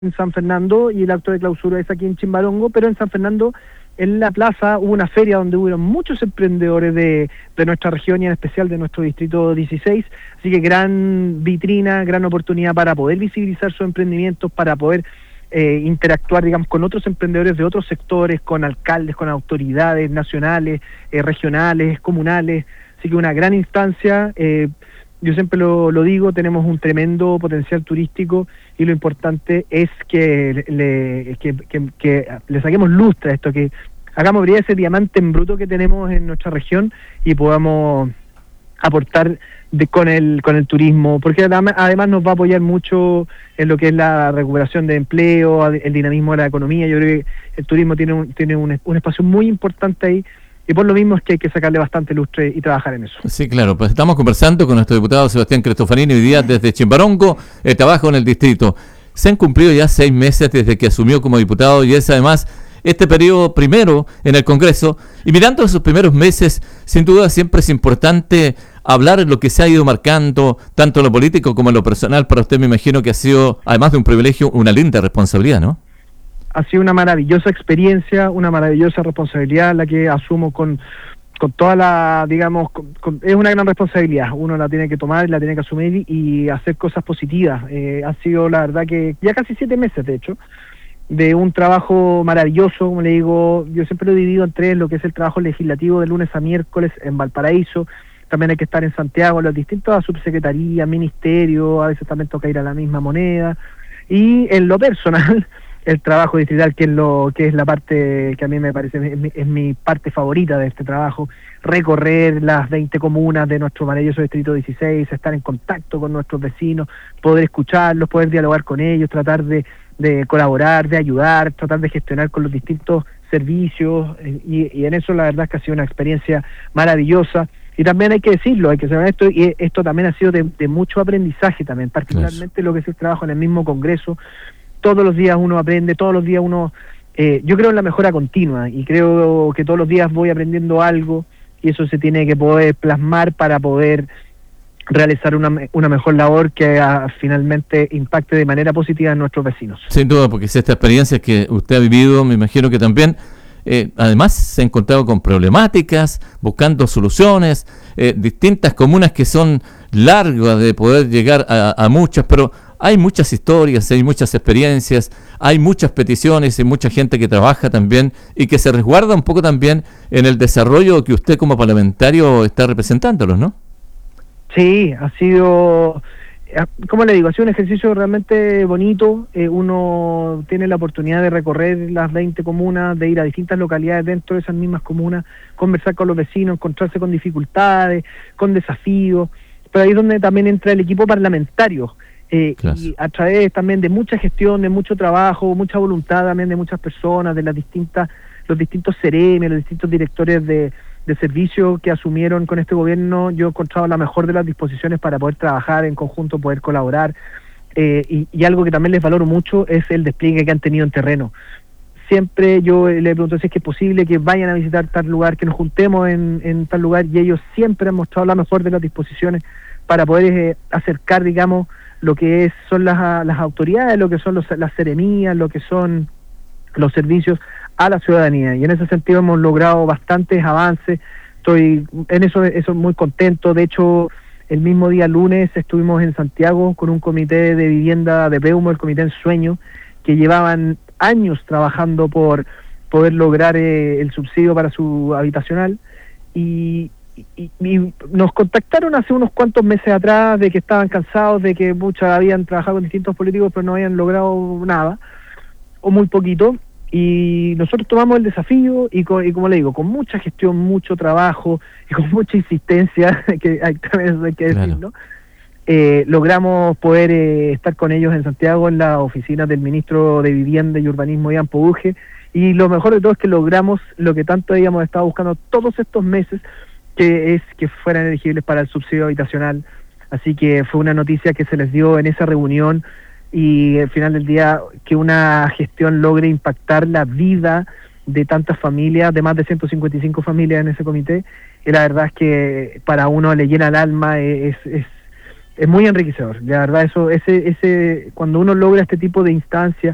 en San Fernando y el acto de clausura es aquí en Chimbarongo, pero en San Fernando, en la plaza, hubo una feria donde hubo muchos emprendedores de nuestra región y en especial de nuestro distrito 16, así que gran vitrina, gran oportunidad para poder visibilizar sus emprendimientos, para poder interactuar, digamos, con otros emprendedores de otros sectores, con alcaldes, con autoridades nacionales, regionales, comunales, así que una gran instancia. Yo siempre lo digo, tenemos un tremendo potencial turístico y lo importante es que le saquemos lustre a esto, que hagamos brillar ese diamante en bruto que tenemos en nuestra región y podamos aportar con el turismo, porque además nos va a apoyar mucho en lo que es la recuperación de empleo, el dinamismo de la economía. Yo creo que el turismo tiene un espacio muy importante ahí. Y por lo mismo es que hay que sacarle bastante lustre y trabajar en eso. Sí, claro, pues estamos conversando con nuestro diputado Sebastián Cristofanini hoy día desde Chimbarongo, trabajo en el distrito. Se han cumplido ya 6 meses desde que asumió como diputado y es además este periodo primero en el Congreso. Y mirando esos primeros meses, sin duda siempre es importante hablar de lo que se ha ido marcando, tanto en lo político como en lo personal. Para usted me imagino que ha sido, además de un privilegio, una linda responsabilidad, ¿no? Ha sido una maravillosa experiencia, una maravillosa responsabilidad la que asumo con toda la, digamos, es una gran responsabilidad. Uno la tiene que tomar, la tiene que asumir y hacer cosas positivas. Ha sido, la verdad, que ya casi 7 meses, de hecho, de un trabajo maravilloso. Como le digo, yo siempre lo he dividido en 3, lo que es el trabajo legislativo de lunes a miércoles en Valparaíso. También hay que estar en Santiago, en las distintas subsecretarías, ministerios, a veces también toca ir a la misma moneda. Y en lo personal, el trabajo distrital, que es la parte que a mí me parece es mi parte favorita de este trabajo, recorrer las 20 comunas de nuestro maravilloso distrito 16, estar en contacto con nuestros vecinos, poder escucharlos, poder dialogar con ellos, tratar de colaborar, de ayudar, tratar de gestionar con los distintos servicios, y en eso la verdad es que ha sido una experiencia maravillosa. Y también hay que decirlo, hay que saber esto, y esto también ha sido de mucho aprendizaje también, particularmente lo que es el trabajo en el mismo Congreso. Todos los días uno aprende, todos los días uno... yo creo en la mejora continua y creo que todos los días voy aprendiendo algo y eso se tiene que poder plasmar para poder realizar una mejor labor que finalmente impacte de manera positiva en nuestros vecinos. Sin duda, porque es esta experiencia que usted ha vivido, me imagino que también... además se ha encontrado con problemáticas, buscando soluciones, distintas comunas que son largas de poder llegar a muchas, pero hay muchas historias, hay muchas experiencias, hay muchas peticiones y mucha gente que trabaja también y que se resguarda un poco también en el desarrollo que usted como parlamentario está representándolos, ¿no? Sí, ha sido... como le digo, ha sido un ejercicio realmente bonito. Uno tiene la oportunidad de recorrer las 20 comunas, de ir a distintas localidades dentro de esas mismas comunas, conversar con los vecinos, encontrarse con dificultades, con desafíos, pero ahí es donde también entra el equipo parlamentario, Claro. y a través también de mucha gestión, de mucho trabajo, mucha voluntad también de muchas personas, de los distintos CRM, los distintos directores de servicio que asumieron con este gobierno. Yo he encontrado la mejor de las disposiciones para poder trabajar en conjunto, poder colaborar, y algo que también les valoro mucho es el despliegue que han tenido en terreno. Siempre yo le pregunto si es que es posible que vayan a visitar tal lugar, que nos juntemos en tal lugar, y ellos siempre han mostrado la mejor de las disposiciones para poder acercar, digamos, lo que son las autoridades, lo que son las seremías, lo que son los servicios a la ciudadanía, y en ese sentido hemos logrado bastantes avances. Estoy en eso muy contento. De hecho, el mismo día lunes estuvimos en Santiago con un comité de vivienda de Peumo, el comité en sueño, que llevaban años trabajando por poder lograr el subsidio para su habitacional, y nos contactaron hace unos cuantos meses atrás de que estaban cansados, de que muchos habían trabajado con distintos políticos pero no habían logrado nada o muy poquito, y nosotros tomamos el desafío y como le digo, con mucha gestión, mucho trabajo y con mucha insistencia, que también hay que decirlo, logramos poder estar con ellos en Santiago, en la oficina del ministro de Vivienda y Urbanismo, Ian Poduje, y lo mejor de todo es que logramos lo que tanto habíamos estado buscando todos estos meses, que es que fueran elegibles para el subsidio habitacional. Así que fue una noticia que se les dio en esa reunión, y al final del día que una gestión logre impactar la vida de tantas familias, de más de 155 familias en ese comité, y la verdad es que para uno le llena el alma, es muy enriquecedor. La verdad, cuando uno logra este tipo de instancias,